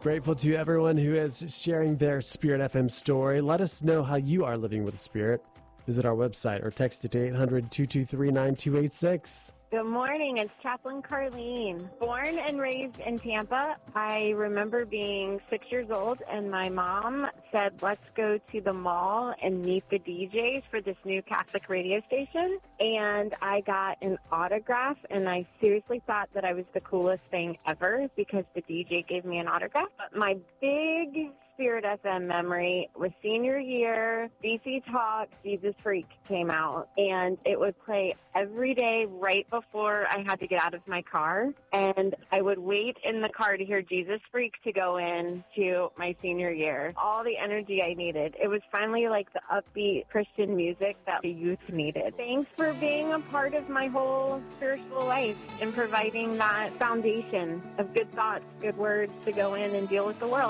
Grateful to everyone who is sharing their Spirit FM story. Let us know how you are living with the Spirit. Visit our website or text it to 800-223-9286. Good morning. It's Chaplain Carlene. Born and raised in Tampa, I remember being 6 years old, and my mom said, let's go to the mall and meet the DJs for this new Catholic radio station. And I got an autograph, and I seriously thought that I was the coolest thing ever because the DJ gave me an autograph. But my big Spirit FM memory was senior year, DC Talk, Jesus Freak came out, and it would play every day right before I had to get out of my car, and I would wait in the car to hear Jesus Freak to go in to my senior year. All the energy I needed. It was finally like the upbeat Christian music that the youth needed. Thanks for being a part of my whole spiritual life and providing that foundation of good thoughts, good words to go in and deal with the world.